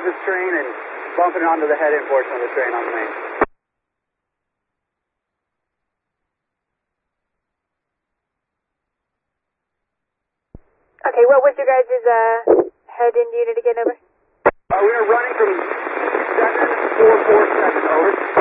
this train and bumping it onto the head-in portion of the train on the main. Okay, what was your guys' head-in unit again, over? We are running from 7-447, over.